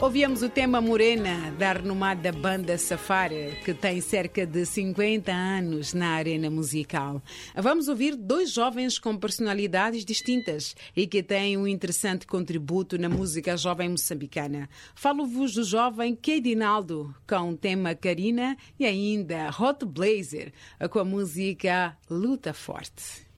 Ouvíamos o tema Morena, da renomada banda Safari, que tem cerca de 50 anos na arena musical. Vamos ouvir dois jovens com personalidades distintas e que têm um interessante contributo na música jovem moçambicana. Falo-vos do jovem Keidinaldo, com o tema Karina, e ainda Hot Blazer, com a música Luta Forte.